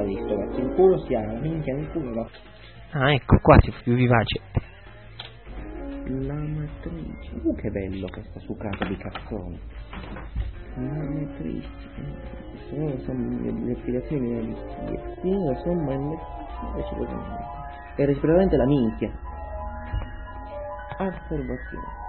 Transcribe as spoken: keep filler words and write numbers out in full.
visto, ragazzi, il culo si ha, la minchia nel culo. Ah, ecco, qua si più vivace. La matrice, uh, che bello questa sucata di cazzone. La matrice, sono, sono le, le spiegazioni di sì, lo so, ma è reciprocamente la minchia. Osservazione.